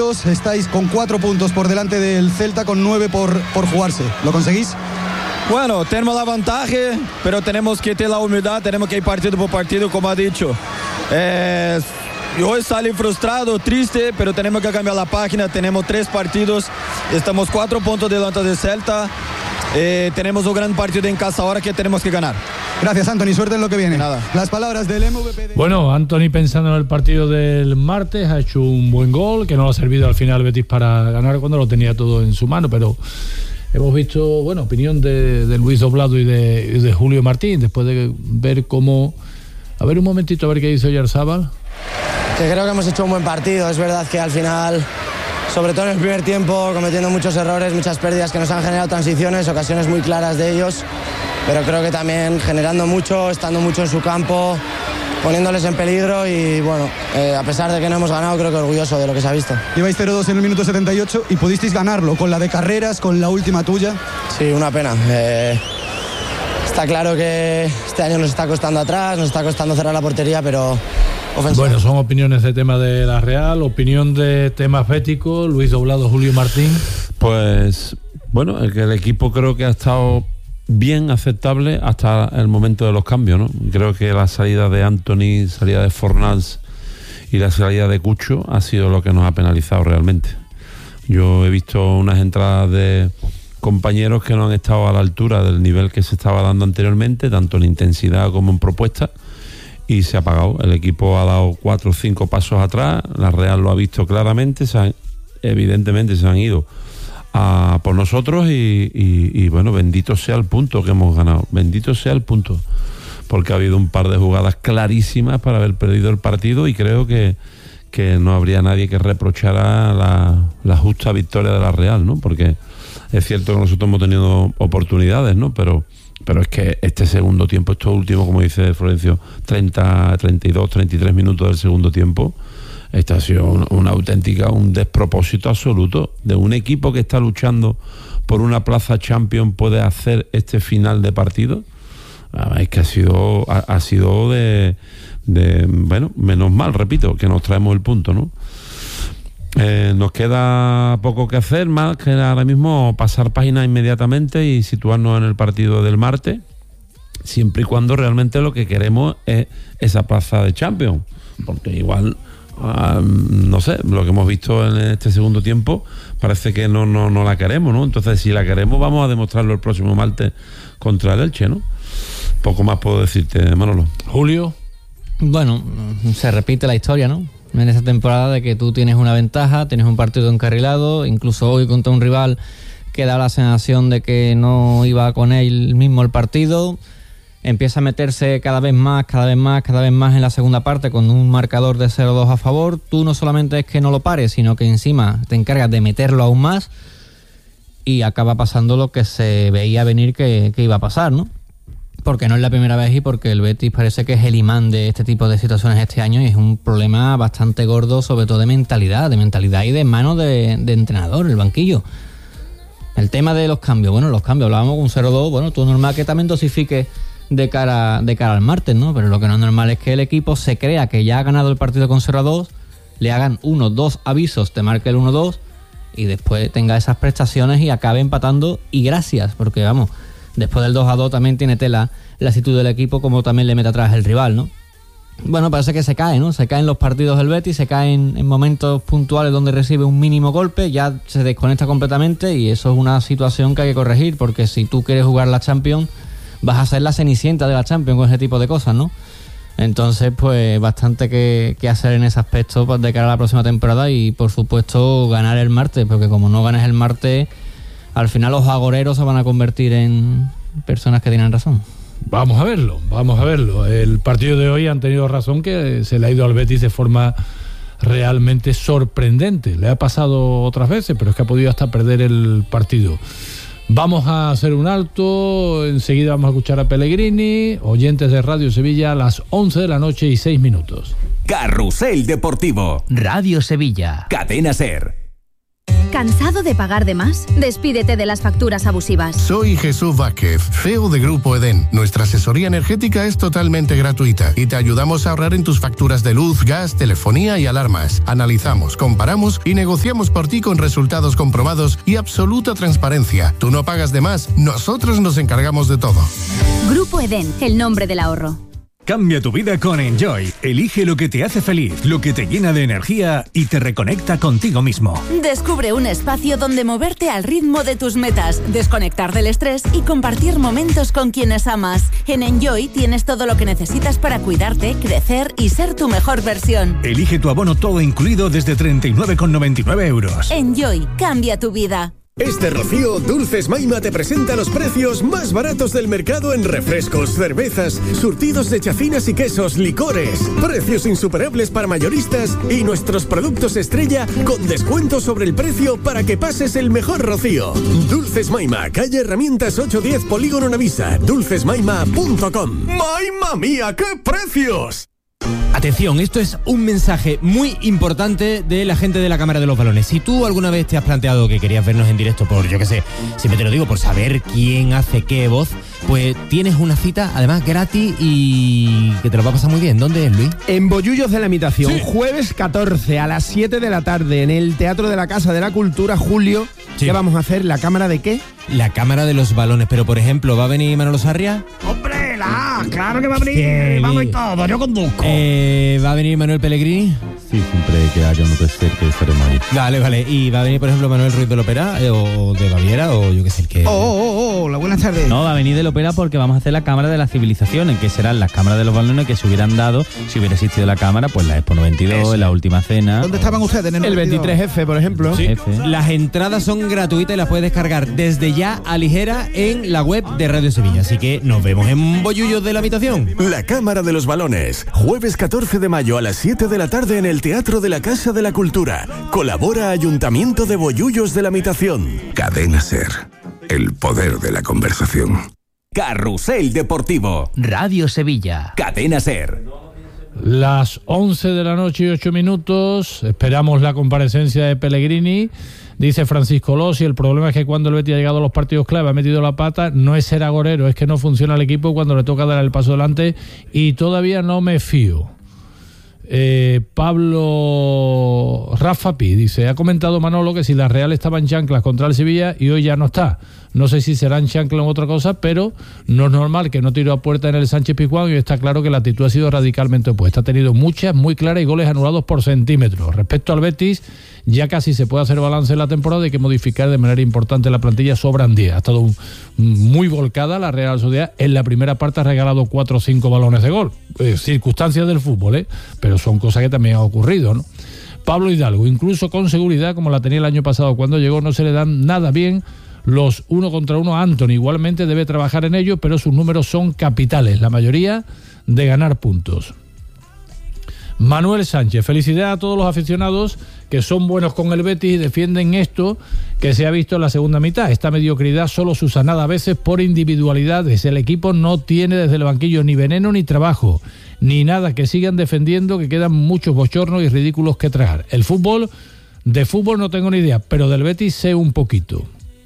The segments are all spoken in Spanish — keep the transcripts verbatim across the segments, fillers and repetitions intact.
partidos, estáis con cuatro puntos por delante del Celta, con nueve por, por jugarse. ¿Lo conseguís? Bueno, tenemos la ventaja, pero tenemos que tener la humildad, tenemos que ir partido por partido, como ha dicho. Eh, yo salí frustrado, triste, pero tenemos que cambiar la página. Tenemos tres partidos, estamos cuatro puntos delante del Celta. Eh, tenemos un gran partido en casa ahora que tenemos que ganar. Gracias, Anthony, suerte en lo que viene. Nada. Las palabras del M V P de... Bueno, Anthony, pensando en el partido del martes, ha hecho un buen gol que no le ha servido al final Betis para ganar cuando lo tenía todo en su mano, pero hemos visto, bueno, opinión de, de Luis Doblado y de, y de Julio Martín, después de ver cómo... A ver un momentito, a ver qué dice Oyarzábal. Que creo que hemos hecho un buen partido. Es verdad que al final, sobre todo en el primer tiempo, cometiendo muchos errores, muchas pérdidas que nos han generado transiciones, ocasiones muy claras de ellos, pero creo que también generando mucho, estando mucho en su campo, poniéndoles en peligro y bueno, eh, a pesar de que no hemos ganado, creo que orgulloso de lo que se ha visto. Ibais cero dos en el minuto setenta y ocho y pudisteis ganarlo con la de Carreras, con la última tuya. Sí, una pena. Eh, está claro que este año nos está costando atrás, nos está costando cerrar la portería, pero... ofensiva. Bueno, son opiniones de tema de la Real, opinión de temas béticos, Luis Doblado, Julio Martín. Pues bueno, el que el equipo creo que ha estado bien aceptable hasta el momento de los cambios, ¿no? Creo que la salida de Anthony, salida de Fornals y la salida de Cucho ha sido lo que nos ha penalizado realmente. Yo he visto unas entradas de compañeros que no han estado a la altura del nivel que se estaba dando anteriormente, tanto en intensidad como en propuesta, y se ha apagado. El equipo ha dado cuatro o cinco pasos atrás, la Real lo ha visto claramente, se han, evidentemente se han ido a por nosotros y, y, y bueno, bendito sea el punto que hemos ganado, bendito sea el punto, porque ha habido un par de jugadas clarísimas para haber perdido el partido y creo que, que no habría nadie que reprochara la, la justa victoria de la Real, ¿no? Porque es cierto que nosotros hemos tenido oportunidades, ¿no? Pero pero es que este segundo tiempo, estos últimos, como dice Florencio, treinta, treinta y dos, treinta y tres minutos del segundo tiempo, esta ha sido una, una auténtica, un despropósito absoluto de un equipo que está luchando por una plaza Champions, puede hacer este final de partido. Es que ha sido, ha, ha sido de, de, bueno, menos mal, repito, que nos traemos el punto, ¿no? Eh, nos queda poco que hacer, más que ahora mismo pasar página inmediatamente y situarnos en el partido del martes, siempre y cuando realmente lo que queremos es esa plaza de Champions, porque igual, uh, no sé, lo que hemos visto en este segundo tiempo parece que no, no, no la queremos, ¿no? Entonces, si la queremos, vamos a demostrarlo el próximo martes contra el Elche, ¿no? Poco más puedo decirte, Manolo. Julio. Bueno, se repite la historia, ¿no? En esta temporada de que tú tienes una ventaja, tienes un partido encarrilado, incluso hoy contra un rival que da la sensación de que no iba con él mismo el partido, empieza a meterse cada vez más, cada vez más, cada vez más en la segunda parte con un marcador de cero dos a favor. Tú no solamente es que no lo pares, sino que encima te encargas de meterlo aún más y acaba pasando lo que se veía venir que, que iba a pasar, ¿no? Porque no es la primera vez y porque el Betis parece que es el imán de este tipo de situaciones este año y es un problema bastante gordo, sobre todo de mentalidad, de mentalidad y de mano de, de entrenador, el banquillo. El tema de los cambios, bueno, los cambios, hablábamos con un cero dos, bueno, tú normal que también dosifiques de cara, de cara al martes, ¿no? Pero lo que no es normal es que el equipo se crea que ya ha ganado el partido con cero dos, le hagan uno, dos avisos, te marque el uno dos y después tenga esas prestaciones y acabe empatando y gracias, porque vamos... Después del dos a dos también tiene tela la actitud del equipo, como también le mete atrás el rival, ¿no? Bueno, parece que se cae, ¿no? Se caen los partidos del Betis, se caen en momentos puntuales donde recibe un mínimo golpe, ya se desconecta completamente y eso es una situación que hay que corregir, porque si tú quieres jugar la Champions, vas a ser la cenicienta de la Champions con ese tipo de cosas, ¿no? Entonces, pues bastante que, que hacer en ese aspecto de cara a la próxima temporada y, por supuesto, ganar el martes, porque como no ganes el martes... Al final los agoreros se van a convertir en personas que tienen razón. Vamos a verlo, vamos a verlo. El partido de hoy han tenido razón que se le ha ido al Betis de forma realmente sorprendente. Le ha pasado otras veces, pero es que ha podido hasta perder el partido. Vamos a hacer un alto, enseguida vamos a escuchar a Pellegrini, oyentes de Radio Sevilla, a las once de la noche y seis minutos. Carrusel Deportivo. Radio Sevilla. Cadena SER. ¿Cansado de pagar de más? Despídete de las facturas abusivas. Soy Jesús Vázquez, C E O de Grupo Edén. Nuestra asesoría energética es totalmente gratuita y te ayudamos a ahorrar en tus facturas de luz, gas, telefonía y alarmas. Analizamos, comparamos y negociamos por ti con resultados comprobados y absoluta transparencia. Tú no pagas de más, nosotros nos encargamos de todo. Grupo Edén, el nombre del ahorro. Cambia tu vida con Enjoy. Elige lo que te hace feliz, lo que te llena de energía y te reconecta contigo mismo. Descubre un espacio donde moverte al ritmo de tus metas, desconectar del estrés y compartir momentos con quienes amas. En Enjoy tienes todo lo que necesitas para cuidarte, crecer y ser tu mejor versión. Elige tu abono todo incluido desde treinta y nueve con noventa y nueve euros. Enjoy, cambia tu vida. Este Rocío, Dulces Maima te presenta los precios más baratos del mercado en refrescos, cervezas, surtidos de chacinas y quesos, licores. Precios insuperables para mayoristas y nuestros productos estrella con descuento sobre el precio para que pases el mejor Rocío. Dulces Maima, calle Herramientas ocho diez, Polígono Navisa, dulces maima punto com. ¡Maima mía, qué precios! Atención, esto es un mensaje muy importante de la gente de la Cámara de los Balones. Si tú alguna vez te has planteado que querías vernos en directo por, yo qué sé, siempre te lo digo, por saber quién hace qué voz, pues tienes una cita, además gratis y que te lo va a pasar muy bien. ¿Dónde es, Luis? En Bollullos de la Imitación, sí. Jueves catorce a las siete de la tarde en el Teatro de la Casa de la Cultura, Julio. Sí. ¿Qué vamos a hacer? ¿La Cámara de qué? La Cámara de los Balones, pero por ejemplo, ¿va a venir Manolo Sarria? ¡Hombre, la! ¡Claro que va a venir! ¡Vamos y todo! ¡Yo conduzco! Eh, ¿Va a venir Manuel Pellegrini? Sí, siempre que haya un tercer que estaremos ahí. Vale, vale. ¿Y va a venir, por ejemplo, Manuel Ruiz del Opera eh, o de Baviera o yo qué sé el que? ¡Oh, oh, oh! Hola, buenas tardes. No, va a venir del Opera porque vamos a hacer la Cámara de las Civilizaciones, que serán las cámaras de los balones que se hubieran dado si hubiera existido la cámara, pues la Expo noventa y dos, Eso. en la última cena. ¿Dónde estaban ustedes? En el, El veintitrés F, por ejemplo. Sí. F. Las entradas son gratuitas y las puedes descargar desde ya a ligera en la web de Radio Sevilla. Así que nos vemos en Bollullos de la Imitación. La Cámara de los Balones, jueves catorce de mayo a las siete de la tarde en el Teatro de la Casa de la Cultura. Colabora Ayuntamiento de Bollullos de la Imitación. Cadena Ser, el poder de la conversación. Carrusel Deportivo. Radio Sevilla. Cadena Ser. Las once de la noche y ocho minutos, esperamos la comparecencia de Pellegrini. Dice Francisco Lossi, el problema es que cuando el Betis ha llegado a los partidos clave, ha metido la pata, no es ser agorero, es que no funciona el equipo cuando le toca dar el paso adelante y todavía no me fío. Eh, Pablo Rafa Pi dice, ha comentado Manolo que si la Real estaba en chanclas contra el Sevilla y hoy ya no está. No sé si será en chanclas o otra cosa, pero no es normal que no tiró a puerta en el Sánchez Pizjuán y está claro que la actitud ha sido radicalmente opuesta. Ha tenido muchas, muy claras y goles anulados por centímetros. Respecto al Betis, ya casi se puede hacer balance en la temporada y hay que modificar de manera importante la plantilla, sobran diez. Ha estado un, muy volcada la Real Sociedad. En la primera parte ha regalado cuatro o cinco balones de gol. Eh, circunstancias del fútbol, ¿eh? Pero son cosas que también han ocurrido, ¿no? Pablo Hidalgo, incluso con seguridad, como la tenía el año pasado cuando llegó, no se le dan nada bien los uno contra uno a Antony. Igualmente debe trabajar en ello, pero sus números son capitales, la mayoría de ganar puntos. Manuel Sánchez, felicidad a todos los aficionados que son buenos con el Betis y defienden esto que se ha visto en la segunda mitad. Esta mediocridad solo subsanada a veces por individualidades. El equipo no tiene desde el banquillo ni veneno ni trabajo, ni nada. Que sigan defendiendo, que quedan muchos bochornos y ridículos que tragar. El fútbol, de fútbol no tengo ni idea, pero del Betis sé un poquito.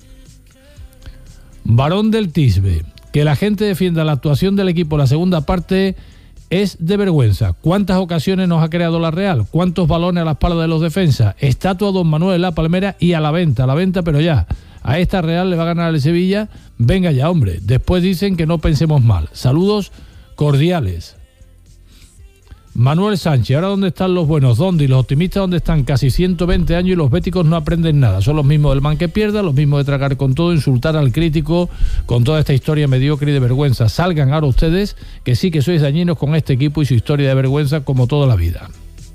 Barón del Tisbe, que la gente defienda la actuación del equipo en la segunda parte es de vergüenza. ¿Cuántas ocasiones nos ha creado la Real? ¿Cuántos balones a la espalda de los defensas? Estatua a Don Manuel en la Palmera y a la venta, a la venta, pero ya. A esta Real le va a ganar el Sevilla. Venga ya, hombre. Después dicen que no pensemos mal. Saludos cordiales. Manuel Sánchez, ¿ahora dónde están los buenos? ¿Dónde? Y los optimistas, ¿dónde están? Casi ciento veinte años y los béticos no aprenden nada. Son los mismos del man que pierda, los mismos de tragar con todo, insultar al crítico con toda esta historia mediocre y de vergüenza. Salgan ahora ustedes, que sí que sois dañinos con este equipo y su historia de vergüenza como toda la vida.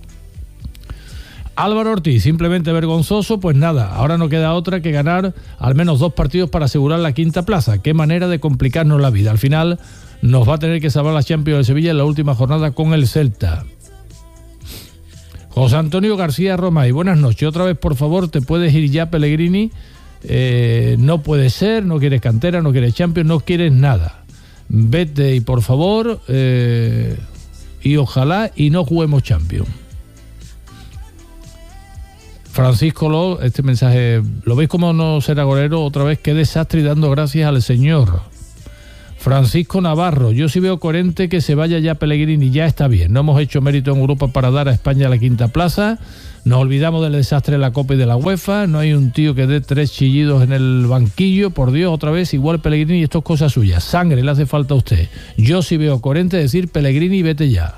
Álvaro Ortiz, simplemente vergonzoso, pues nada, ahora no queda otra que ganar al menos dos partidos para asegurar la quinta plaza. Qué manera de complicarnos la vida. Al final nos va a tener que salvar la Champions de Sevilla en la última jornada con el Celta. José Antonio García Romay, buenas noches. Otra vez, por favor, te puedes ir ya, Pellegrini. Eh, no puede ser, no quieres cantera, no quieres Champions, no quieres nada. Vete y por favor, eh, y ojalá y no juguemos Champions. Francisco Lo, este mensaje, ¿lo veis como no ser agorero? Otra vez, qué desastre y dando gracias al Señor. Francisco Navarro, yo sí veo coherente que se vaya ya Pellegrini, ya está bien. No hemos hecho mérito en Europa para dar a España la quinta plaza. Nos olvidamos del desastre de la Copa y de la UEFA. No hay un tío que dé tres chillidos en el banquillo. Por Dios, otra vez, igual Pellegrini, esto es cosa suya. Sangre le hace falta a usted. Yo sí veo coherente decir Pellegrini, vete ya.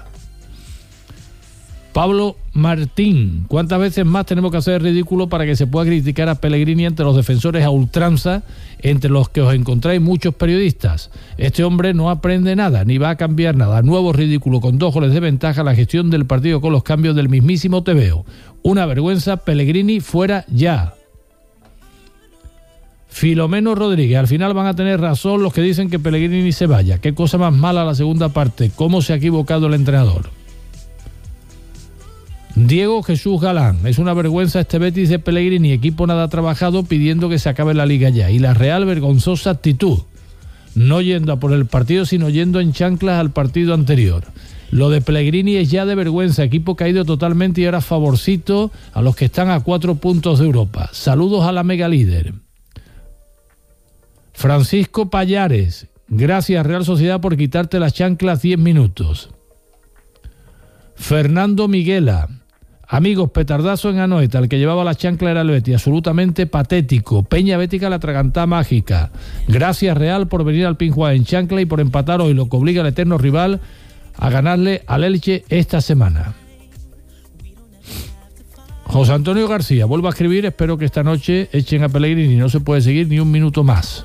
Pablo Martín, ¿cuántas veces más tenemos que hacer ridículo para que se pueda criticar a Pellegrini entre los defensores a ultranza, entre los que os encontráis muchos periodistas? Este hombre no aprende nada, ni va a cambiar nada. Nuevo ridículo con dos goles de ventaja, la gestión del partido con los cambios del mismísimo Tebeo. Una vergüenza, Pellegrini fuera ya. Filomeno Rodríguez, al final van a tener razón los que dicen que Pellegrini se vaya. Qué cosa más mala la segunda parte, cómo se ha equivocado el entrenador. Diego Jesús Galán, es una vergüenza este Betis de Pellegrini, equipo nada trabajado pidiendo que se acabe la liga ya. Y la Real, vergonzosa actitud, no yendo a por el partido, sino yendo en chanclas al partido anterior. Lo de Pellegrini es ya de vergüenza, equipo caído totalmente y ahora favorcito a los que están a cuatro puntos de Europa. Saludos a la mega líder. Francisco Payares, gracias Real Sociedad por quitarte las chanclas diez minutos. Fernando Miguela, amigos, petardazo en Anoeta, el que llevaba la chancla era el Betis, absolutamente patético. Peña Bética, la atragantada mágica. Gracias Real por venir al Pinjuá en chancla y por empatar hoy, lo que obliga al eterno rival a ganarle al Elche esta semana. José Antonio García, vuelvo a escribir, espero que esta noche echen a Pellegrini, no se puede seguir ni un minuto más.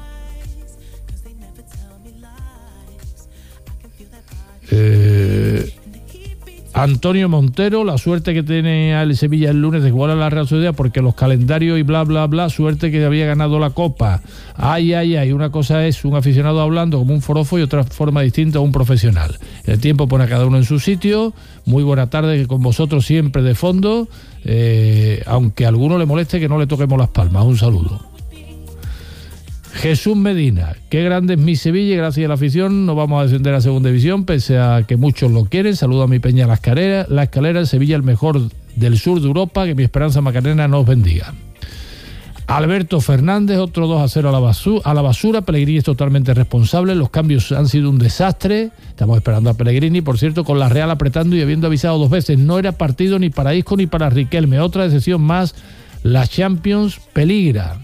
Eh... Antonio Montero, la suerte que tiene el Sevilla el lunes de jugar a la Real Sociedad porque los calendarios y bla bla bla, suerte que había ganado la Copa. Ay, ay, ay, una cosa es un aficionado hablando como un forofo y otra forma distinta a un profesional. El tiempo pone a cada uno en su sitio. Muy buena tarde, que con vosotros siempre de fondo, eh, aunque a alguno le moleste que no le toquemos las palmas. Un saludo. Jesús Medina, qué grande es mi Sevilla y gracias a la afición no vamos a descender a segunda división pese a que muchos lo quieren. Saludo a mi Peña La Escalera, La Escalera, el Sevilla el mejor del sur de Europa, que mi Esperanza Macarena nos bendiga. Alberto Fernández, otro dos a cero a la basura, a la basura. Pellegrini es totalmente responsable, los cambios han sido un desastre. Estamos esperando a Pellegrini, por cierto, con la Real apretando y habiendo avisado dos veces, no era partido ni para Isco ni para Riquelme. Otra decisión más, la Champions peligra.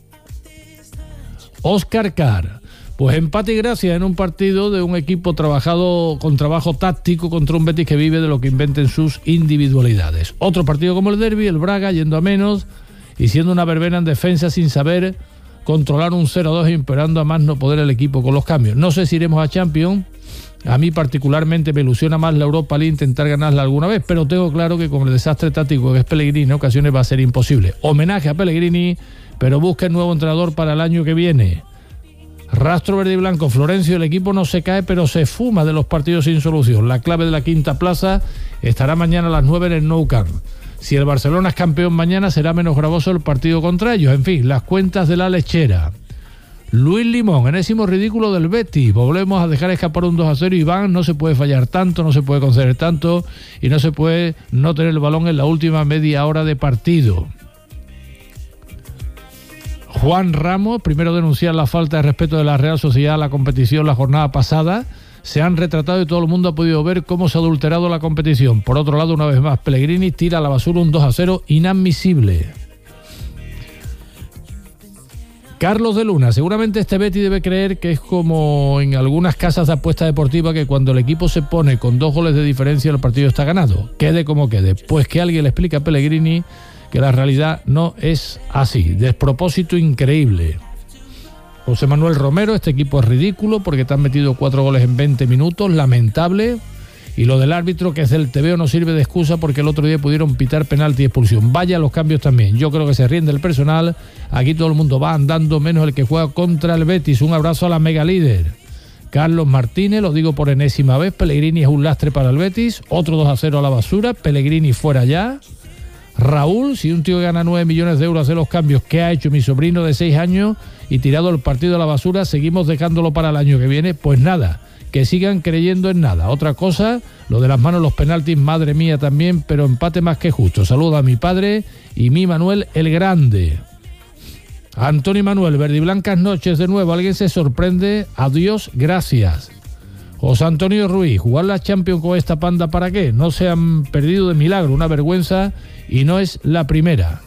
Óscar Carr, pues empate y gracia en un partido de un equipo trabajado con trabajo táctico contra un Betis que vive de lo que inventen sus individualidades. Otro partido como el derbi, el Braga yendo a menos y siendo una verbena en defensa sin saber controlar un cero dos y imperando a más no poder el equipo con los cambios. No sé si iremos a Champions, a mí particularmente me ilusiona más la Europa League, intentar ganarla alguna vez, pero tengo claro que con el desastre táctico que es Pellegrini en ocasiones va a ser imposible. Homenaje a Pellegrini, pero busquen nuevo entrenador para el año que viene. Rastro verde y blanco, Florencio, el equipo no se cae, pero se fuma de los partidos sin solución. La clave de la quinta plaza estará mañana a las nueve en el Nou Camp. Si el Barcelona es campeón mañana, será menos gravoso el partido contra ellos. En fin, las cuentas de la lechera. Luis Limón, enésimo ridículo del Betis. Volvemos a dejar escapar un dos a cero. Iván, no se puede fallar tanto, no se puede conceder tanto y no se puede no tener el balón en la última media hora de partido. Juan Ramos, primero denunciar la falta de respeto de la Real Sociedad a la competición la jornada pasada. Se han retratado y todo el mundo ha podido ver cómo se ha adulterado la competición. Por otro lado, una vez más, Pellegrini tira a la basura un dos a cero inadmisible. Carlos de Luna, seguramente este Betis debe creer que es como en algunas casas de apuesta deportiva, que cuando el equipo se pone con dos goles de diferencia el partido está ganado. Quede como quede. Pues que alguien le explique a Pellegrini que la realidad no es así. Despropósito increíble. José Manuel Romero, este equipo es ridículo porque te han metido cuatro goles en veinte minutos, lamentable. Y lo del árbitro, que es del Tebeo, no sirve de excusa porque el otro día pudieron pitar penalti y expulsión. Vaya los cambios también. Yo creo que se rinde el personal. Aquí todo el mundo va andando, menos el que juega contra el Betis. Un abrazo a la mega líder. Carlos Martínez, lo digo por enésima vez, Pellegrini es un lastre para el Betis. Otro dos a cero a la basura. Pellegrini fuera ya. Raúl, si un tío gana nueve millones de euros hace los cambios que ha hecho mi sobrino de seis años y tirado el partido a la basura, seguimos dejándolo para el año que viene, pues nada, que sigan creyendo en nada. Otra cosa, lo de las manos, los penaltis, madre mía también, pero empate más que justo. Saluda a mi padre y mi Manuel el Grande. Antonio Manuel, verdiblancas noches de nuevo. ¿Alguien se sorprende? Adiós, gracias. José Antonio Ruiz, jugar la Champions con esta panda, ¿para qué? No se han perdido de milagro, una vergüenza, y no es la primera.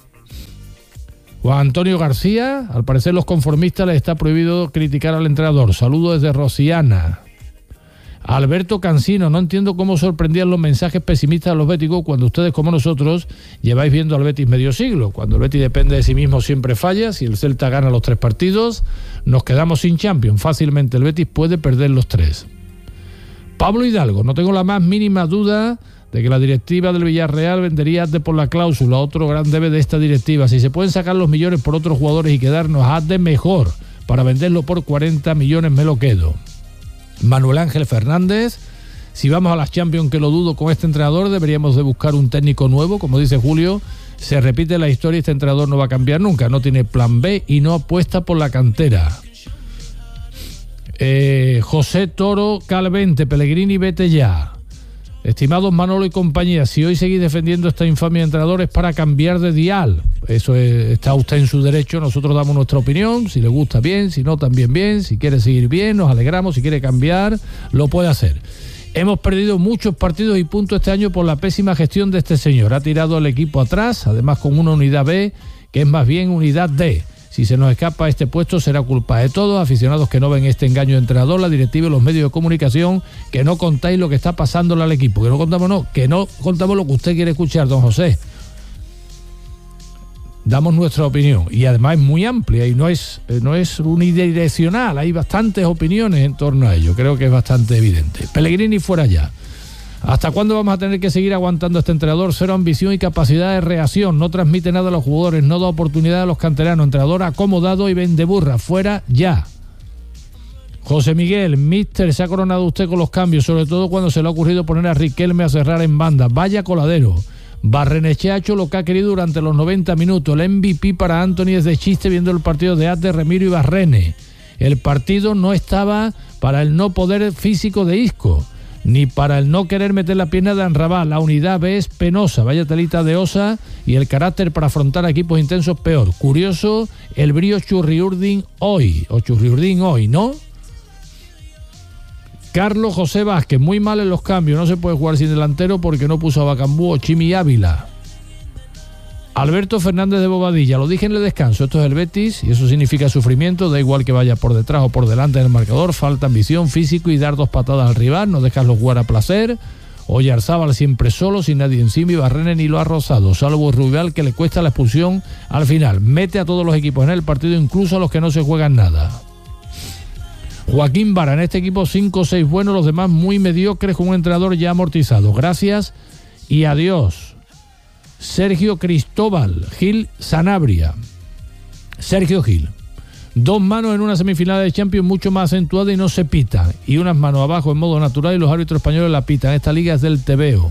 Juan Antonio García, al parecer los conformistas les está prohibido criticar al entrenador. Saludo desde Rosiana. Alberto Cansino, no entiendo cómo sorprendían los mensajes pesimistas a los béticos cuando ustedes, como nosotros, lleváis viendo al Betis medio siglo. Cuando el Betis depende de sí mismo siempre falla. Si el Celta gana los tres partidos, nos quedamos sin Champions. Fácilmente el Betis puede perder los tres. Pablo Hidalgo, no tengo la más mínima duda de que la directiva del Villarreal vendería Adde por la cláusula, otro gran debe de esta directiva. Si se pueden sacar los millones por otros jugadores y quedarnos a Adde, mejor. Para venderlo por cuarenta millones me lo quedo. Manuel Ángel Fernández, si vamos a las Champions, que lo dudo con este entrenador, deberíamos de buscar un técnico nuevo. Como dice Julio, se repite la historia, este entrenador no va a cambiar nunca, no tiene plan B y no apuesta por la cantera. Eh, José Toro Calvente, Pellegrini, vete ya. Estimados Manolo y compañía, si hoy seguís defendiendo esta infamia de entrenador es para cambiar de dial. Eso es, está usted en su derecho, nosotros damos nuestra opinión, si le gusta bien, si no también bien, si quiere seguir bien, nos alegramos, si quiere cambiar, lo puede hacer. Hemos perdido muchos partidos y puntos este año por la pésima gestión de este señor. Ha tirado al equipo atrás, además con una unidad B, que es más bien unidad D. Si se nos escapa este puesto será culpa de todos, aficionados que no ven este engaño de entrenador, la directiva y los medios de comunicación, que no contáis lo que está pasándole al equipo, que no contamos no, que no contamos lo que usted quiere escuchar, don José. Damos nuestra opinión y además es muy amplia y no es, no es unidireccional, hay bastantes opiniones en torno a ello, creo que es bastante evidente. Pellegrini fuera ya. ¿Hasta cuándo vamos a tener que seguir aguantando a este entrenador? Cero ambición y capacidad de reacción, no transmite nada a los jugadores, no da oportunidad a los canteranos, entrenador acomodado y vendeburra, fuera ya. José Miguel, míster, se ha coronado usted con los cambios, sobre todo cuando se le ha ocurrido poner a Riquelme a cerrar en banda, vaya coladero. Barrenechea ha hecho lo que ha querido durante los noventa minutos, el M V P para Anthony es de chiste viendo el partido de Adde, Remiro y Barrene. El partido no estaba para el no poder físico de Isco, ni para el no querer meter la pierna de Anrabal. La unidad B es penosa, vaya telita de osa, y el carácter para afrontar equipos intensos peor. Curioso el brío Churriurdín hoy, o Churriurdín hoy, ¿no? Carlos José Vázquez, muy mal en los cambios, no se puede jugar sin delantero porque no puso a Bacambú o Chimi Ávila. Alberto Fernández de Bobadilla, lo dije en el descanso, esto es el Betis y eso significa sufrimiento, da igual que vaya por detrás o por delante del marcador, falta ambición, físico y dar dos patadas al rival, no dejarlo jugar a placer. Oyarzábal siempre solo, sin nadie encima, y Barrene ni lo ha rozado, salvo Rubial que le cuesta la expulsión al final. Mete a todos los equipos en el partido, incluso a los que no se juegan nada. Joaquín Vara, en este equipo cinco o seis buenos, los demás muy mediocres con un entrenador ya amortizado. Gracias y adiós. Sergio Cristóbal Gil Sanabria. Sergio Gil. Dos manos en una semifinal de Champions mucho más acentuada y no se pitan. Y unas manos abajo en modo natural y los árbitros españoles la pitan. Esta liga es del tebeo.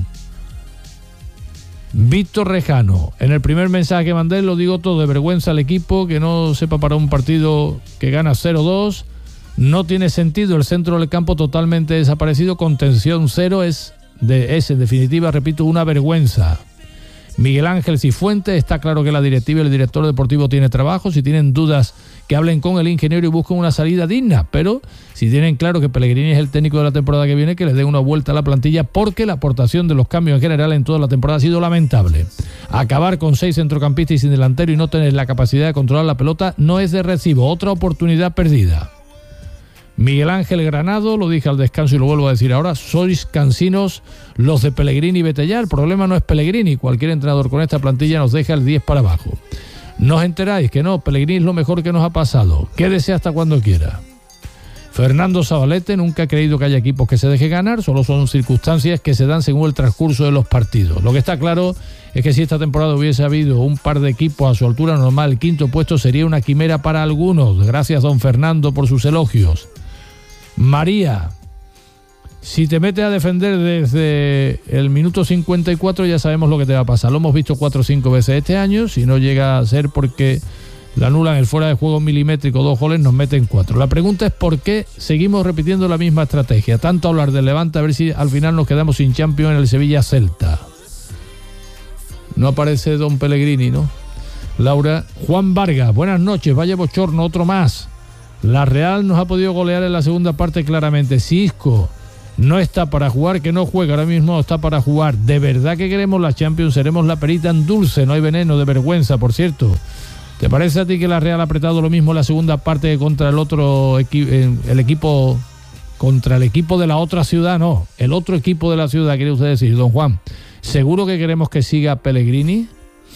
Víctor Rejano. En el primer mensaje que mandé lo digo todo. De vergüenza al equipo que no sepa para un partido que gana cero dos. No tiene sentido. El centro del campo totalmente desaparecido. Contención cero. Es, de, es en definitiva, repito, una vergüenza. Miguel Ángel Cifuentes, está claro que la directiva y el director deportivo tienen trabajo, si tienen dudas que hablen con el ingeniero y busquen una salida digna, pero si tienen claro que Pellegrini es el técnico de la temporada que viene, que les dé una vuelta a la plantilla porque la aportación de los cambios en general en toda la temporada ha sido lamentable. Acabar con seis centrocampistas y sin delantero y no tener la capacidad de controlar la pelota no es de recibo, otra oportunidad perdida. Miguel Ángel Granado, lo dije al descanso y lo vuelvo a decir ahora, sois cansinos los de Pellegrini y Betellá. El problema no es Pellegrini, cualquier entrenador con esta plantilla nos deja el diez para abajo. ¿No os enteráis que no? Pellegrini es lo mejor que nos ha pasado. Quédese hasta cuando quiera. Fernando Zabalete, nunca he creído que haya equipos que se deje ganar, solo son circunstancias que se dan según el transcurso de los partidos. Lo que está claro es que si esta temporada hubiese habido un par de equipos a su altura normal, el quinto puesto sería una quimera para algunos. Gracias, don Fernando, por sus elogios. María, si te metes a defender desde el minuto cincuenta y cuatro ya sabemos lo que te va a pasar. Lo hemos visto cuatro o cinco veces este año. Si no llega a ser porque le anulan el fuera de juego milimétrico, dos goles, nos meten cuatro. La pregunta es por qué seguimos repitiendo la misma estrategia. Tanto hablar del Levante, a ver si al final nos quedamos sin Champions en el Sevilla-Celta. No aparece Don Pellegrini, ¿no? Laura. Juan Vargas, buenas noches, vaya bochorno, otro más. La Real nos ha podido golear en la segunda parte claramente. Si Isco no está para jugar, que no juega, ahora mismo está para jugar. De verdad que queremos la Champions, seremos la perita en dulce, no hay veneno de vergüenza, por cierto. ¿Te parece a ti que la Real ha apretado lo mismo en la segunda parte que contra el otro equipo, el equipo, contra el equipo de la otra ciudad? No, el otro equipo de la ciudad, quiere usted decir, don Juan. ¿Seguro que queremos que siga Pellegrini?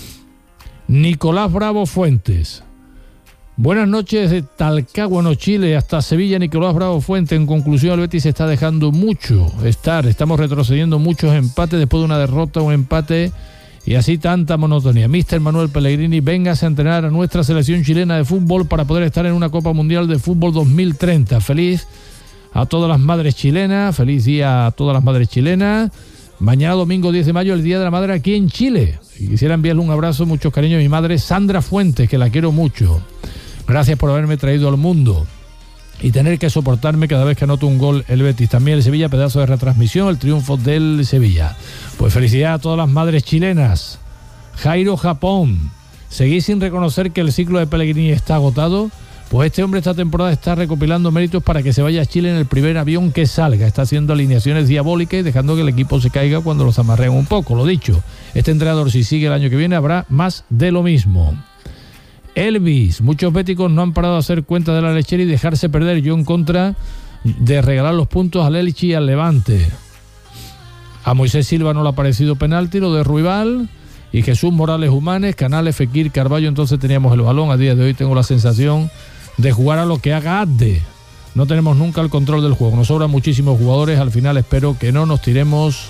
Nicolás Bravo Fuentes. Buenas noches de Talcahuano, Chile, hasta Sevilla. Nicolás Bravo Fuentes. En conclusión, el Betis se está dejando mucho estar. Estamos retrocediendo muchos empates después de una derrota, un empate y así tanta monotonía. Mister Manuel Pellegrini, véngase a entrenar a nuestra selección chilena de fútbol para poder estar en una Copa Mundial de Fútbol dos mil treinta. Feliz a todas las madres chilenas, feliz día a todas las madres chilenas. Mañana domingo diez de mayo, el Día de la Madre aquí en Chile. Y quisiera enviarle un abrazo, muchos cariños a mi madre Sandra Fuentes, que la quiero mucho. Gracias por haberme traído al mundo y tener que soportarme cada vez que anoto un gol el Betis. También el Sevilla, pedazo de retransmisión, el triunfo del Sevilla. Pues felicidad a todas las madres chilenas. Jairo Japón, ¿seguís sin reconocer que el ciclo de Pellegrini está agotado? Pues este hombre esta temporada está recopilando méritos para que se vaya a Chile en el primer avión que salga. Está haciendo alineaciones diabólicas y dejando que el equipo se caiga cuando los amarrean un poco. Lo dicho, este entrenador, si sigue el año que viene, habrá más de lo mismo. Elvis, muchos béticos no han parado a hacer cuenta de la lechera y dejarse perder. Yo en contra de regalar los puntos al Elche y al Levante. A Moisés Silva no le ha parecido penalti lo de Ruibal. Y Jesús Morales Humanes, Canales, Fekir, Carballo. Entonces teníamos el balón. A día de hoy tengo la sensación de jugar a lo que haga Adde. No tenemos nunca el control del juego. Nos sobran muchísimos jugadores. Al final espero que no nos tiremos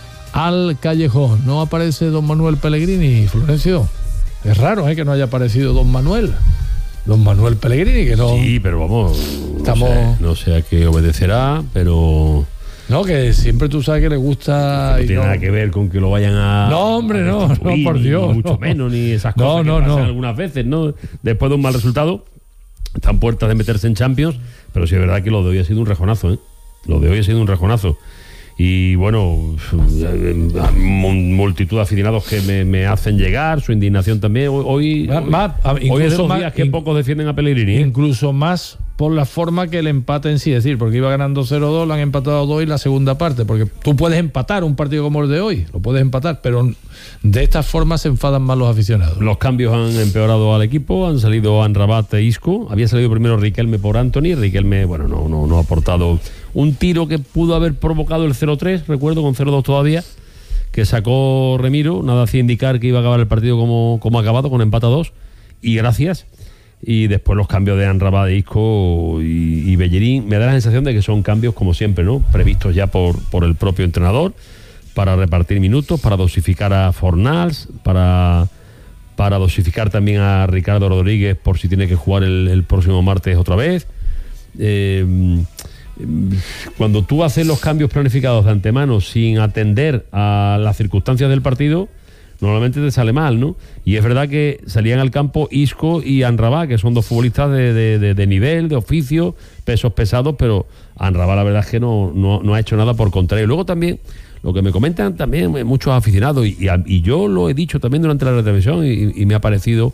al callejón. No aparece don Manuel Pellegrini, Florencio. Es raro, ¿eh?, que no haya aparecido don Manuel. Don Manuel Pellegrini, que no... Sí, pero vamos, Estamos... no sé, no sé a qué obedecerá, pero... No, que siempre tú sabes que le gusta... No y tiene no... nada que ver con que lo vayan a... No, hombre, no, no, por Dios. Ni mucho no. menos, ni esas No, cosas no, que pasan no. algunas veces, ¿no? Después de un mal resultado, están puertas de meterse en Champions, pero sí es verdad que lo de hoy ha sido un rejonazo, ¿eh? Lo de hoy ha sido un rejonazo. Y bueno, multitud de aficionados que me, me hacen llegar, su indignación también. Hoy, hoy, más, hoy es de los más, días que in, pocos defienden a Pellegrini, ¿eh? Incluso más por la forma que el empate en sí, es decir, porque iba ganando cero dos, lo han empatado dos y la segunda parte, porque tú puedes empatar un partido como el de hoy, lo puedes empatar, pero de esta forma se enfadan más los aficionados. Los cambios han empeorado al equipo, han salido Amrabat e Isco, había salido primero Riquelme por Anthony, Riquelme, bueno, no, no, no ha aportado un tiro que pudo haber provocado el cero tres, recuerdo, con cero dos todavía, que sacó Remiro, nada hacía indicar que iba a acabar el partido como, como ha acabado, con empate a dos, y gracias. Y después los cambios de Amrabat, de Isco y, y Bellerín, me da la sensación de que son cambios como siempre, ¿no? Previstos ya por, por el propio entrenador, para repartir minutos, para dosificar a Fornals, para, para dosificar también a Ricardo Rodríguez por si tiene que jugar el, el próximo martes otra vez. Eh, cuando tú haces los cambios planificados de antemano sin atender a las circunstancias del partido, normalmente te sale mal, ¿no? Y es verdad que salían al campo Isco y Amrabat, que son dos futbolistas de, de, de, de nivel, de oficio, pesos pesados, pero Amrabat la verdad es que no, no, no ha hecho nada, por contrario. Luego también, lo que me comentan también muchos aficionados, y, y, y yo lo he dicho también durante la retransmisión, y, y me ha parecido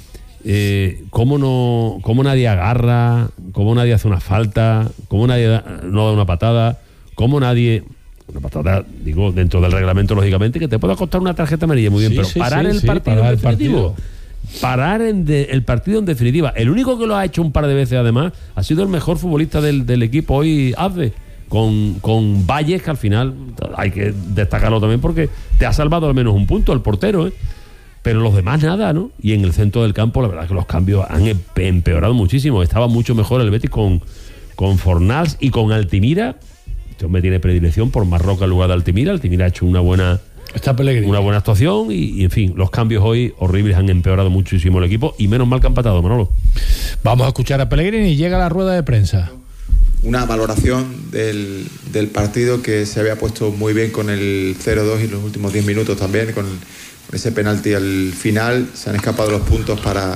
eh, cómo, no, cómo nadie agarra, cómo nadie hace una falta, cómo nadie da, no da una patada, cómo nadie... Una patada, digo, dentro del reglamento, lógicamente, que te pueda costar una tarjeta amarilla, muy bien, sí, pero sí, parar, sí, el, sí, partido parar en el definitivo. partido. Parar en de, el partido en definitiva. El único que lo ha hecho un par de veces, además, ha sido el mejor futbolista del, del equipo hoy, Azde, con, con Valles, que al final hay que destacarlo también porque te ha salvado al menos un punto, el portero, ¿eh? Pero los demás nada, ¿no? Y en el centro del campo, la verdad es que los cambios han empeorado muchísimo. Estaba mucho mejor el Betis con, con Fornals y con Altimira. Este hombre tiene predilección por Marroca en lugar de Altimira. Altimira ha hecho una buena, Está una buena actuación y, y, en fin, los cambios hoy horribles han empeorado muchísimo el equipo y menos mal que han empatado, Manolo. Vamos a escuchar a Pellegrini y llega la rueda de prensa. Una valoración del, del partido que se había puesto muy bien con el cero dos y los últimos diez minutos también, con ese penalti al final. Se han escapado los puntos para,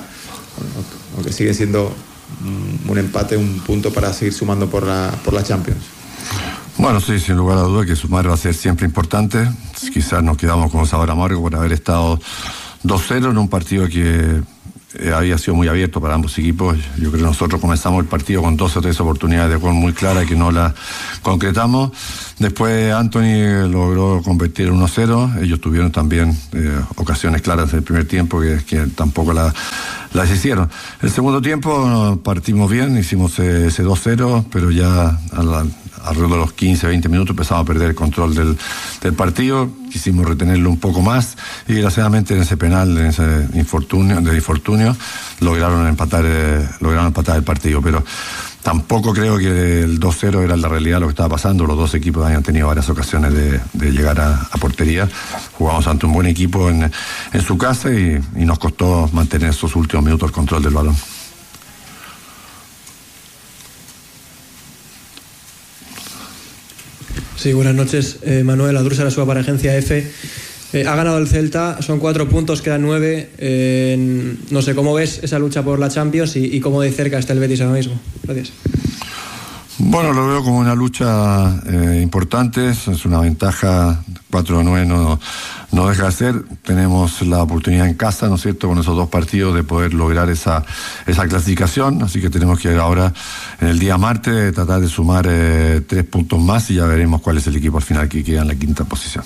aunque sigue siendo un empate, un punto para seguir sumando por la, por la Champions. Bueno, sí, sin lugar a duda que sumar va a ser siempre importante. Quizás nos quedamos con sabor amargo por haber estado dos cero en un partido que eh, había sido muy abierto para ambos equipos. Yo creo que nosotros comenzamos el partido con dos o tres oportunidades de gol muy claras que no las concretamos. Después Anthony logró convertir en uno cero. Ellos tuvieron también eh, ocasiones claras en el primer tiempo que, que tampoco la, las hicieron. El segundo tiempo partimos bien, hicimos eh, ese dos cero, pero ya a la, alrededor de los quince, veinte minutos empezamos a perder el control del, del partido. Quisimos retenerlo un poco más y desgraciadamente en ese penal, en ese infortunio, de infortunio, lograron empatar, eh, lograron empatar el partido. Pero tampoco creo que el dos cero era la realidad de lo que estaba pasando. Los dos equipos habían tenido varias ocasiones de, de llegar a, a portería. Jugamos ante un buen equipo en, en su casa y, y nos costó mantener esos últimos minutos el control del balón. Sí, buenas noches. Eh, Manuel Adrúzar, la para Agencia F. Eh, ha ganado el Celta, son cuatro puntos, quedan nueve. Eh, no sé, ¿cómo ves esa lucha por la Champions y, y cómo de cerca está el Betis ahora mismo? Gracias. Bueno, lo veo como una lucha eh, importante, es una ventaja, cuatro a nueve no, no deja de ser. Tenemos la oportunidad en casa, ¿no es cierto?, con esos dos partidos de poder lograr esa, esa clasificación, así que tenemos que ahora, en el día martes, tratar de sumar eh, tres puntos más y ya veremos cuál es el equipo al final que queda en la quinta posición.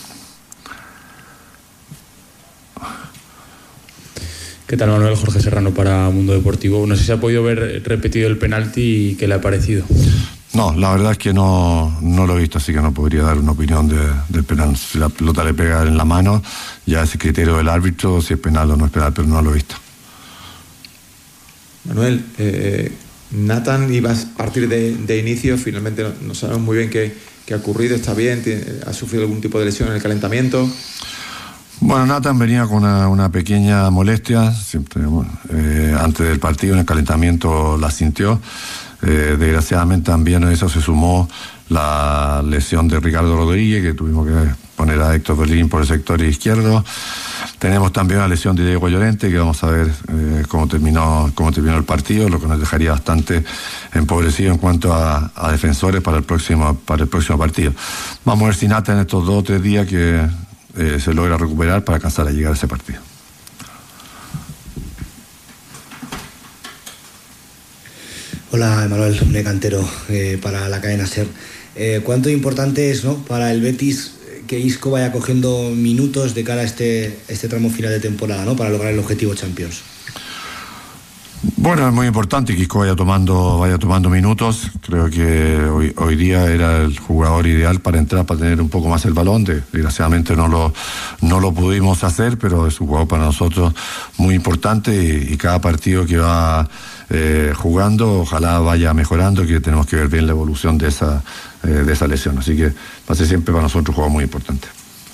¿Qué tal, Manuel? Jorge Serrano para Mundo Deportivo. No sé si ha podido ver repetido el penalti y qué le ha parecido. No, la verdad es que no, no lo he visto, así que no podría dar una opinión de, del penal. Si la pelota le pega en la mano, ya es el criterio del árbitro, si es penal o no es penal, pero no lo he visto. Manuel, eh, Nathan iba a partir de, de inicio, finalmente no, no sabemos muy bien qué, qué ha ocurrido, está bien, tiene, ha sufrido algún tipo de lesión en el calentamiento. Bueno, Nathan venía con una, una pequeña molestia, siempre, bueno, eh, antes del partido en el calentamiento la sintió. Eh, desgraciadamente también a eso se sumó la lesión de Ricardo Rodríguez, que tuvimos que poner a Héctor Belín por el sector izquierdo. Tenemos también la lesión de Diego Llorente, que vamos a ver eh, cómo terminó cómo terminó el partido, lo que nos dejaría bastante empobrecido en cuanto a, a defensores para el próximo para el próximo partido. Vamos a ver si Nathan en estos dos o tres días que eh, se logra recuperar para alcanzar a llegar a ese partido. Hola, Emanuel, un cantero eh, para la cadena SER. Eh, ¿Cuánto importante es, ¿no?, para el Betis que Isco vaya cogiendo minutos de cara a este, este tramo final de temporada, ¿no?, para lograr el objetivo Champions? Bueno, es muy importante que Isco vaya tomando, vaya tomando minutos. Creo que hoy, hoy día era el jugador ideal para entrar, para tener un poco más el balón. Desgraciadamente no lo, no lo pudimos hacer, pero es un jugador para nosotros muy importante y, y cada partido que va eh, jugando, ojalá vaya mejorando, que tenemos que ver bien la evolución de esa, eh, de esa lesión. Así que va a ser siempre para nosotros un jugador muy importante.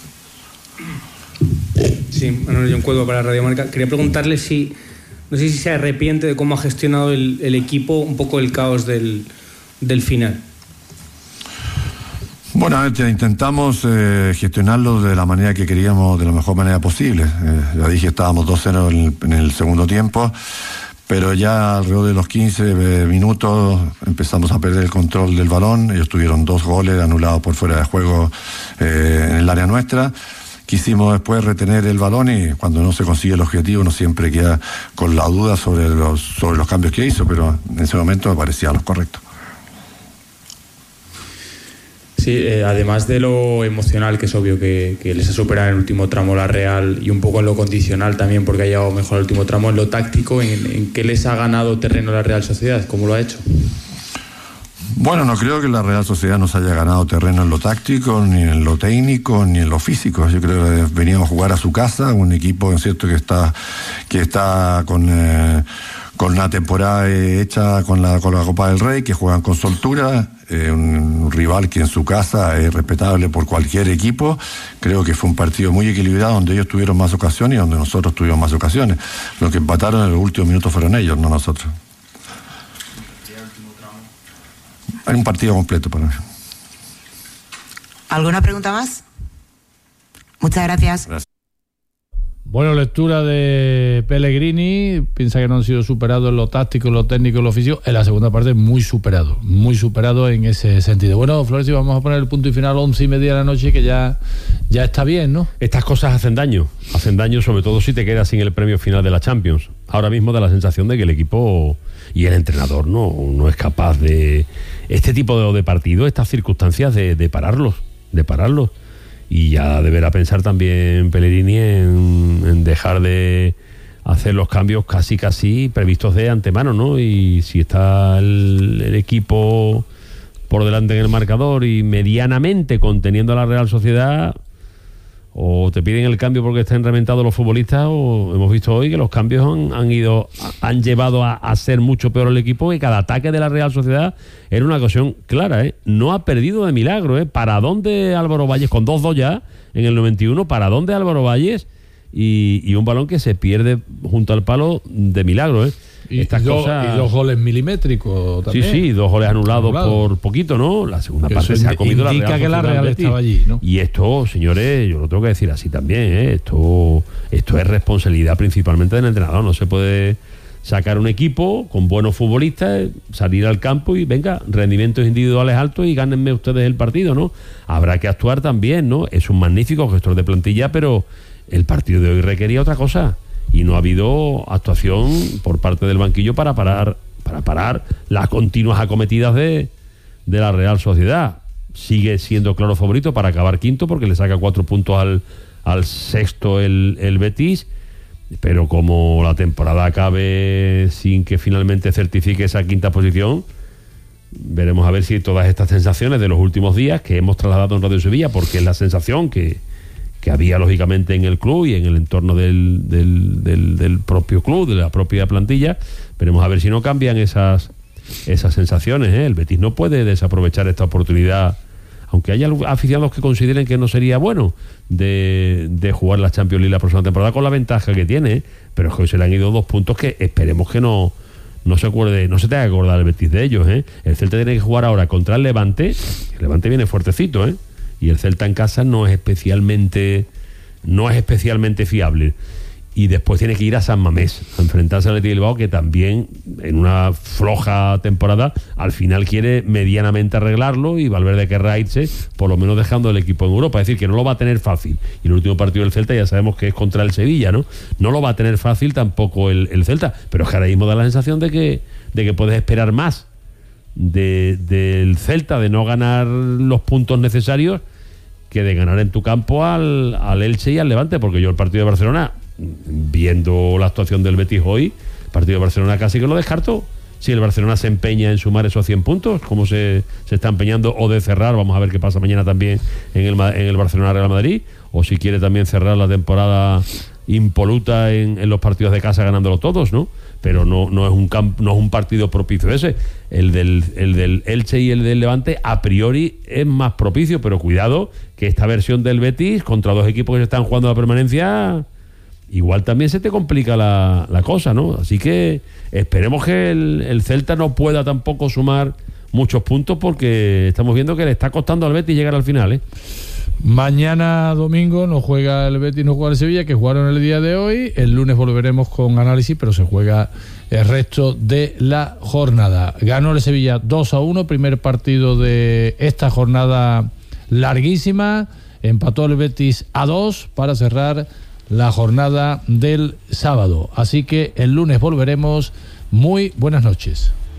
Sí, Manuel John Cuelva para Radio Marca. Quería preguntarle si... No sé si se arrepiente de cómo ha gestionado el, el equipo un poco el caos del, del final. Bueno, a ver, intentamos eh, gestionarlo de la manera que queríamos, de la mejor manera posible. Eh, ya dije, estábamos dos cero en el, en el segundo tiempo, pero ya alrededor de los quince minutos empezamos a perder el control del balón. Ellos tuvieron dos goles anulados por fuera de juego eh, en el área nuestra. Quisimos después retener el balón y cuando no se consigue el objetivo uno siempre queda con la duda sobre los, sobre los cambios que hizo, pero en ese momento me parecía lo correcto. Sí, eh, además de lo emocional, que es obvio que, que les ha superado en el último tramo la Real, y un poco en lo condicional también porque ha llegado mejor al último tramo, en lo táctico, ¿en, en qué les ha ganado terreno la Real Sociedad? ¿Cómo lo ha hecho? Bueno, no creo que la Real Sociedad nos haya ganado terreno en lo táctico, ni en lo técnico, ni en lo físico. Yo creo que veníamos a jugar a su casa, un equipo, es cierto, que está, que está con, eh, con una temporada hecha con la, con la Copa del Rey, que juegan con soltura, eh, un, un rival que en su casa es respetable por cualquier equipo. Creo que fue un partido muy equilibrado, donde ellos tuvieron más ocasiones y donde nosotros tuvimos más ocasiones. Los que empataron en los últimos minutos fueron ellos, no nosotros. Hay un partido completo para mí. ¿Alguna pregunta más? Muchas gracias. Gracias. Bueno, lectura de Pellegrini, piensa que no han sido superados en lo táctico, en lo técnico, en lo físico. En la segunda parte muy superado, muy superado en ese sentido. Bueno, Florencio, vamos a poner el punto y final once y media de la noche, que ya, ya está bien, ¿no? Estas cosas hacen daño, hacen daño sobre todo si te quedas sin el premio final de la Champions. Ahora mismo da la sensación de que el equipo y el entrenador no, no es capaz de este tipo de, de partidos, estas circunstancias de, de pararlos, de pararlos. Y ya deberá pensar también Pellegrini en, en dejar de hacer los cambios casi casi previstos de antemano, ¿no? Y si está el, el equipo por delante en el marcador y medianamente conteniendo a la Real Sociedad, o te piden el cambio porque están reventados los futbolistas, o hemos visto hoy que los cambios han, han ido han llevado a, a ser mucho peor el equipo, y cada ataque de la Real Sociedad era una ocasión clara, ¿eh? No ha perdido de milagro, ¿eh? ¿Para dónde Álvaro Valles, con dos dos ya en el noventa y uno, para dónde Álvaro Valles? Y, y un balón que se pierde junto al palo de milagro, ¿eh? Y, Estas y, do, cosas... y dos goles milimétricos también. Sí, sí, dos goles anulados Anulado. por poquito, ¿no? La segunda Eso parte se ha comido la Real Indica que la Real Betis. estaba allí, ¿no? Y esto, señores, yo lo tengo que decir así también, ¿eh? Esto, esto es responsabilidad principalmente del entrenador. No se puede sacar un equipo con buenos futbolistas, salir al campo y venga, rendimientos individuales altos y gánenme ustedes el partido, ¿no? Habrá que actuar también, ¿no? Es un magnífico gestor de plantilla, pero el partido de hoy requería otra cosa. Y no ha habido actuación por parte del banquillo para parar para parar las continuas acometidas de, de la Real Sociedad. Sigue siendo claro favorito para acabar quinto, porque le saca cuatro puntos al, al sexto el, el Betis, pero como la temporada acabe sin que finalmente certifique esa quinta posición, veremos a ver si todas estas sensaciones de los últimos días que hemos trasladado en Radio Sevilla, porque es la sensación que que había lógicamente en el club y en el entorno del, del, del, del propio club, de la propia plantilla, veremos a ver si no cambian esas, esas sensaciones, ¿eh? El Betis no puede desaprovechar esta oportunidad, aunque haya aficionados que consideren que no sería bueno de, de jugar la Champions League la próxima temporada con la ventaja que tiene, ¿eh? Pero es que hoy se le han ido dos puntos que esperemos que no, no se acuerde, no se tenga que acordar el Betis de ellos, ¿eh? El Celta tiene que jugar ahora contra el Levante, el Levante viene fuertecito, ¿eh? Y el Celta en casa no es especialmente no es especialmente fiable. Y después tiene que ir a San Mamés a enfrentarse al Athletic de Bilbao, que también en una floja temporada al final quiere medianamente arreglarlo, y Valverde querrá irse por lo menos dejando el equipo en Europa. Es decir, que no lo va a tener fácil. Y el último partido del Celta ya sabemos que es contra el Sevilla, ¿no? No lo va a tener fácil tampoco el, el Celta, pero es que ahora mismo da la sensación de que, de que puedes esperar más de, del Celta, de no ganar los puntos necesarios, que de ganar en tu campo al, al Elche y al Levante, porque yo el partido de Barcelona, viendo la actuación del Betis hoy, el partido de Barcelona casi que lo descarto. Si el Barcelona se empeña en sumar esos cien puntos, como se, se está empeñando, o de cerrar, vamos a ver qué pasa mañana también en el, en el Barcelona-Real Madrid, o si quiere también cerrar la temporada impoluta en, en los partidos de casa ganándolo todos, ¿no? Pero no, no es un camp, no es un partido propicio ese. El del, el del Elche y el del Levante a priori es más propicio, pero cuidado que esta versión del Betis contra dos equipos que se están jugando la permanencia, igual también se te complica la, la cosa, ¿no? Así que esperemos que el, el Celta no pueda tampoco sumar muchos puntos, porque estamos viendo que le está costando al Betis llegar al final, ¿eh? Mañana domingo no juega el Betis, no juega el Sevilla, que jugaron el día de hoy. El lunes volveremos con análisis, pero se juega el resto de la jornada. Ganó el Sevilla dos a uno, primer partido de esta jornada larguísima. Empató el Betis a dos para cerrar la jornada del sábado. Así que el lunes volveremos. Muy buenas noches.